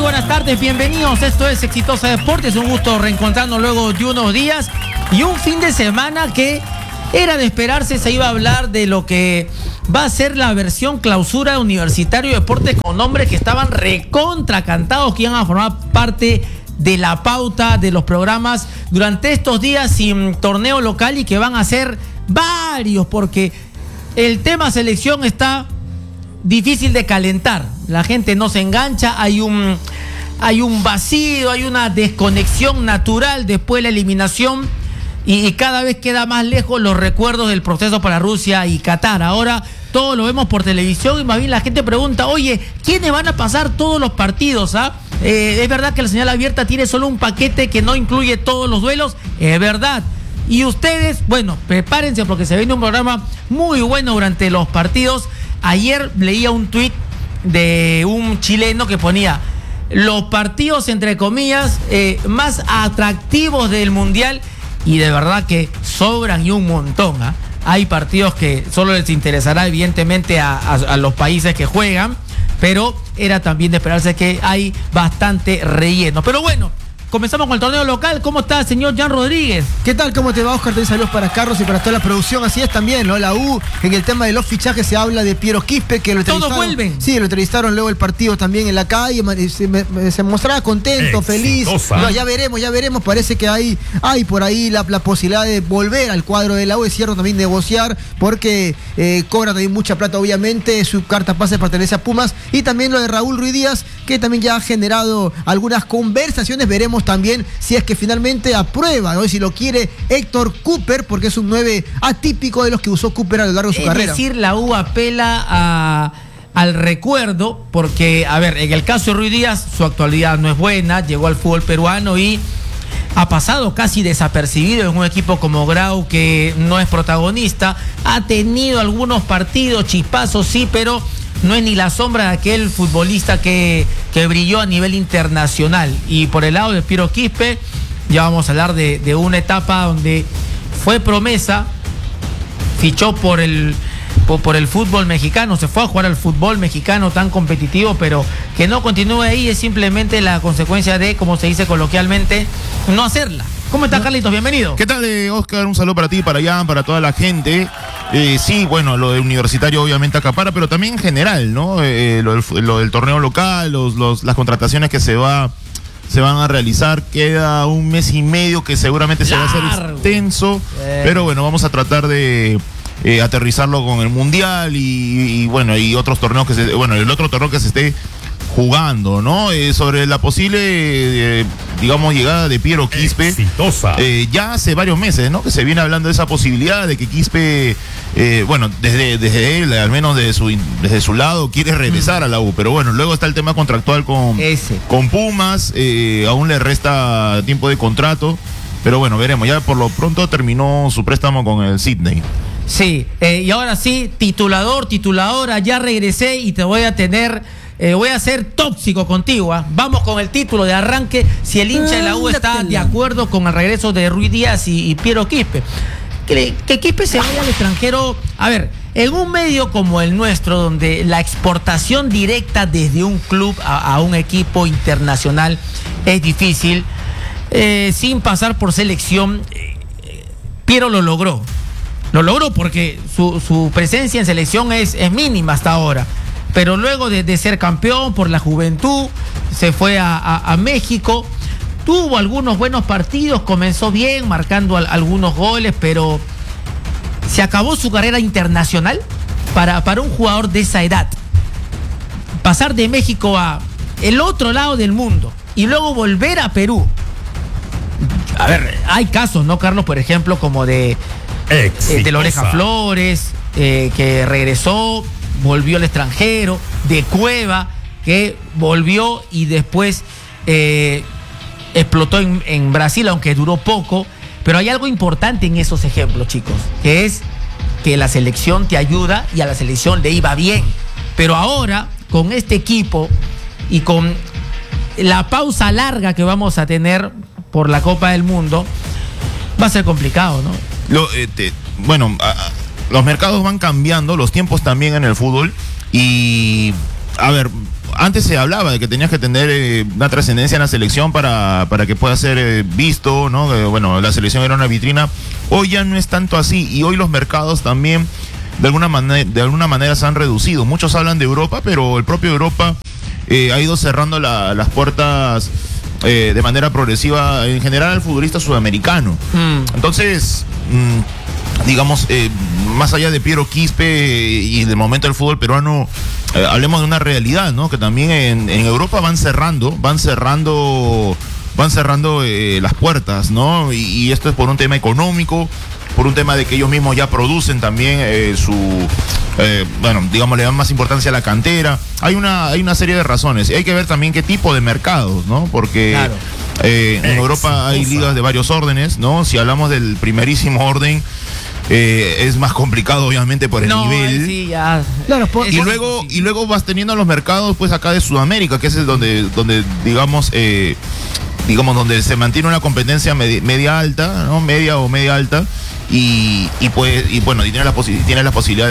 Muy buenas tardes, bienvenidos. Esto es Exitosa Deportes. Un gusto reencontrarnos luego de unos días y un fin de semana que era de esperarse. Se iba a hablar de lo que va a ser la versión clausura de Universitario de Deportes, con nombres que estaban recontra cantados, que iban a formar parte de la pauta de los programas durante estos días sin torneo local, y que van a ser varios, porque el tema selección está difícil de calentar. La gente no se engancha, hay un vacío, hay una desconexión natural después de la eliminación, y cada vez queda más lejos los recuerdos del proceso para Rusia y Qatar. Ahora todo lo vemos por televisión y más bien la gente pregunta: oye, ¿quiénes van a pasar todos los partidos? Es verdad que la señal abierta tiene solo un paquete que no incluye todos los duelos, es verdad. Y ustedes, bueno, prepárense porque se viene un programa muy bueno durante los partidos. Ayer leía un tuit de un chileno que ponía: los partidos, entre comillas, más atractivos del Mundial, y de verdad que sobran y un montón. Hay partidos que solo les interesará evidentemente a los países que juegan, pero era también de esperarse que hay bastante relleno. Pero bueno, comenzamos con el torneo local. ¿Cómo está, señor Jan Rodríguez? ¿Qué tal? ¿Cómo te va, Oscar? Te saludos para Carlos y para toda la producción. Así es también, ¿no? La U, en el tema de los fichajes se habla de Piero Quispe, que lo entrevistaron. ¿Todos vuelven? Sí, lo entrevistaron luego el partido también en la calle. Se mostraba contento, feliz. No, ya veremos. Parece que hay por ahí la posibilidad de volver al cuadro de la U. Es cierto, también negociar, porque cobra también mucha plata, obviamente. Su carta pase pertenece a Pumas. Y también lo de Raúl Ruiz Díaz, que también ya ha generado algunas conversaciones. Veremos también si es que finalmente aprueba, ¿no? Y si lo quiere Héctor Cooper, porque es un 9 atípico de los que usó Cooper a lo largo de su carrera. Es decir, la U apela al recuerdo, porque, a ver, en el caso de Ruiz Díaz, su actualidad no es buena, llegó al fútbol peruano y ha pasado casi desapercibido en un equipo como Grau, que no es protagonista. Ha tenido algunos partidos, chispazos, sí, pero no es ni la sombra de aquel futbolista que brilló a nivel internacional. Y por el lado de Piero Quispe, ya vamos a hablar de una etapa donde fue promesa, fichó por el fútbol mexicano, se fue a jugar al fútbol mexicano tan competitivo, pero que no continúe ahí es simplemente la consecuencia de, como se dice coloquialmente, no hacerla. ¿Cómo estás, Carlitos? Bienvenido. ¿Qué tal, Oscar? Un saludo para ti, para Jan, para toda la gente. Sí, bueno, lo de Universitario obviamente acapara, pero también en general, ¿no? Lo del torneo local, las contrataciones que se van a realizar. Queda un mes y medio que seguramente se va a hacer extenso, pero bueno, vamos a tratar de aterrizarlo con el Mundial y bueno, y otros torneos el otro torneo que se esté jugando, ¿no? Sobre la posible, digamos, llegada de Piero Quispe. Exitosa. Ya hace varios meses, ¿no? Que se viene hablando de esa posibilidad de que Quispe, desde él, al menos desde su lado, quiere regresar a la U. Pero bueno, luego está el tema contractual con Pumas. Aún le resta tiempo de contrato. Pero bueno, veremos. Ya por lo pronto terminó su préstamo con el Sydney. Sí, y ahora sí, tituladora, ya regresé y te voy a tener... voy a ser tóxico contigo. Vamos con el título de arranque. Si el hincha de la U está de acuerdo con el regreso de Ruiz Díaz y Piero Quispe, que Quispe se vaya al extranjero. A ver, en un medio como el nuestro, donde la exportación directa desde un club a un equipo internacional es difícil, sin pasar por selección, Piero lo logró. Lo logró porque su presencia en selección es mínima hasta ahora. Pero luego de ser campeón por la juventud, se fue a México, tuvo algunos buenos partidos, comenzó bien, marcando algunos goles, pero se acabó su carrera internacional para un jugador de esa edad. Pasar de México a el otro lado del mundo y luego volver a Perú. A ver, hay casos, ¿no, Carlos? Por ejemplo, como de Oreja Flores, que regresó, volvió al extranjero, de Cueva, que volvió y después explotó en Brasil, aunque duró poco. Pero hay algo importante en esos ejemplos, chicos, que es que la selección te ayuda y a la selección le iba bien. Pero ahora, con este equipo y con la pausa larga que vamos a tener por la Copa del Mundo, va a ser complicado, ¿no? Los mercados van cambiando, los tiempos también en el fútbol. Y, a ver, antes se hablaba de que tenías que tener una trascendencia en la selección para que pueda ser visto, ¿no? Bueno, la selección era una vitrina. Hoy ya no es tanto así, y hoy los mercados también de alguna manera se han reducido. Muchos hablan de Europa, pero el propio Europa ha ido cerrando las puertas de manera progresiva en general al futbolista sudamericano. Entonces, digamos, más allá de Piero Quispe y del momento del fútbol peruano, hablemos de una realidad, ¿no? Que también en Europa van cerrando las puertas, ¿no? Y esto es por un tema económico, por un tema de que ellos mismos ya producen también bueno, digamos, le dan más importancia a la cantera. Hay una serie de razones. Y hay que ver también qué tipo de mercados, ¿no? Porque claro, en Europa hay ligas de varios órdenes, ¿no? Si hablamos del primerísimo orden, es más complicado obviamente por el nivel. Sí, ya. Claro, y luego vas teniendo los mercados pues acá de Sudamérica, que es donde digamos donde se mantiene una competencia media alta, ¿no? Media o media alta, y tiene la posibilidad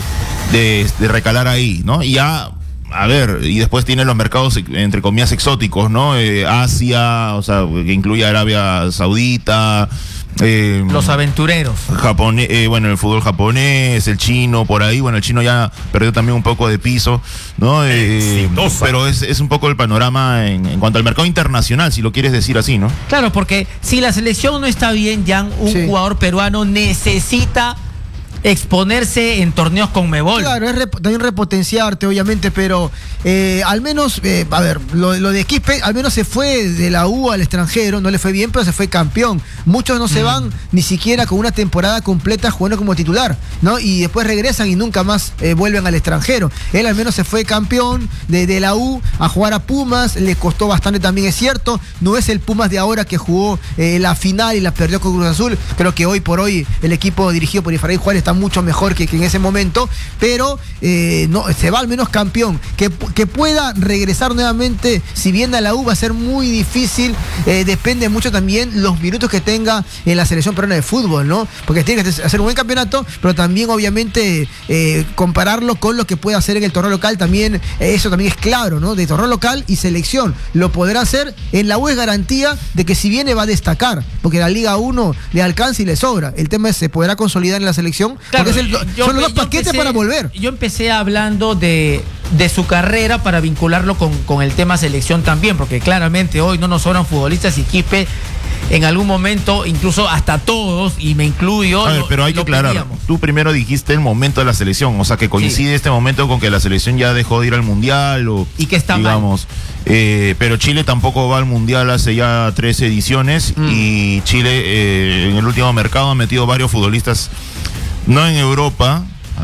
de recalar ahí, ¿no? Y ya, a ver, y después tiene los mercados entre comillas exóticos, ¿no? Asia, o sea, que incluye Arabia Saudita, los aventureros. Bueno, el fútbol japonés, el chino, por ahí. Bueno, el chino ya perdió también un poco de piso, ¿no? Pero es un poco el panorama en cuanto al mercado internacional, si lo quieres decir así, ¿no? Claro, porque si la selección no está bien, Jan, un jugador peruano necesita exponerse en torneos con Conmebol. Claro, es también repotenciarte, obviamente, pero al menos, a ver, lo de Quispe, al menos se fue de la U al extranjero, no le fue bien, pero se fue campeón. Muchos no se van ni siquiera con una temporada completa jugando como titular, ¿no? Y después regresan y nunca más vuelven al extranjero. Él al menos se fue campeón de la U a jugar a Pumas, le costó bastante también, es cierto. No es el Pumas de ahora que jugó la final y la perdió con Cruz Azul. Creo que hoy por hoy el equipo dirigido por Efraín Juárez está mucho mejor que en ese momento, pero no, se va al menos campeón. Que pueda regresar nuevamente, si viene a la U va a ser muy difícil, depende mucho también los minutos que tenga en la selección peruana de fútbol, ¿no? Porque tiene que hacer un buen campeonato, pero también obviamente compararlo con lo que puede hacer en el torneo local, también eso también es claro, ¿no? De torneo local y selección, lo podrá hacer. En la U es garantía de que si viene va a destacar, porque la Liga 1 le alcanza y le sobra. El tema es, se podrá consolidar en la selección, claro, porque son los dos paquetes para volver. Yo empecé hablando de su carrera para vincularlo con el tema selección también, porque claramente hoy no nos sobran futbolistas y Quispe en algún momento, incluso hasta todos, y me incluyo. A ver, pero hay que aclarar, tú primero dijiste el momento de la selección, o sea que coincide este momento con que la selección ya dejó de ir al Mundial, y que está digamos, pero Chile tampoco va al Mundial hace ya 3 ediciones, y Chile en el último mercado ha metido varios futbolistas, no en Europa,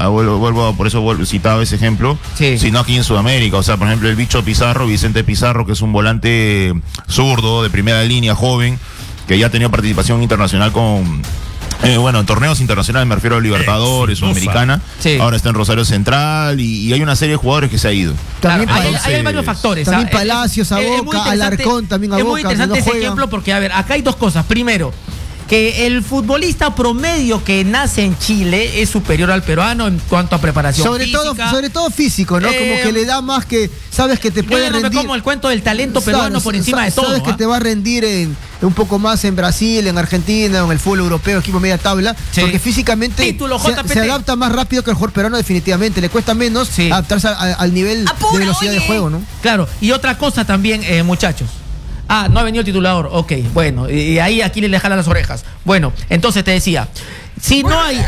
por eso citaba ese ejemplo, sino aquí en Sudamérica. O sea, por ejemplo, el bicho Pizarro, Vicente Pizarro, que es un volante zurdo de primera línea, joven, que ya ha tenido participación internacional con en torneos internacionales, me refiero a Libertadores, Sudamericana. Ahora está en Rosario Central y hay una serie de jugadores que se ha ido. También hay varios factores. También Palacios a Boca, Alarcón también a Boca. Es muy interesante ese ejemplo porque, a ver, acá hay dos cosas. Primero, que el futbolista promedio que nace en Chile es superior al peruano en cuanto a preparación física. Sobre todo físico, ¿no? Como que le da más, que sabes que te puede rendir. Yo no me como el cuento del talento peruano por encima de todo. Sabes que te va a rendir un poco más en Brasil, en Argentina, en el fútbol europeo, equipo media tabla, porque físicamente se adapta más rápido que el jugador peruano definitivamente. Le cuesta menos adaptarse al nivel de velocidad de juego, ¿no? Claro, y otra cosa también, muchachos. No ha venido el titulador, ok, bueno, y ahí aquí le jalan las orejas. Bueno, entonces te decía, si no hay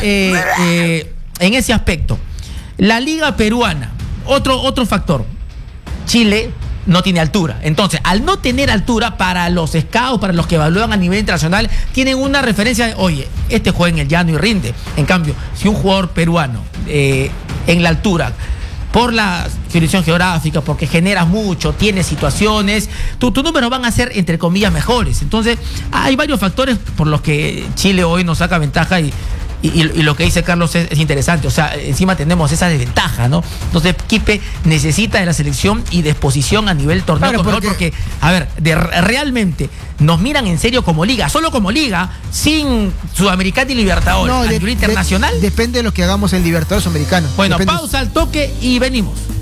en ese aspecto, la liga peruana, otro factor, Chile no tiene altura. Entonces, al no tener altura, para los scouts, para los que evalúan a nivel internacional, tienen una referencia de, oye, este juega en el llano y rinde. En cambio, si un jugador peruano en la altura, por la jurisdicción geográfica, porque generas mucho, tienes situaciones, tus números van a ser, entre comillas, mejores. Entonces, hay varios factores por los que Chile hoy nos saca ventaja y lo que dice Carlos es interesante. O sea, encima tenemos esa desventaja, ¿no? Entonces, Quispe necesita de la selección y de exposición a nivel torneo, porque, a ver, realmente nos miran en serio como liga, solo como liga, sin Sudamericana y Libertadores. A nivel internacional. Depende de lo que hagamos en Libertadores Sudamericana. Pausa al toque y venimos.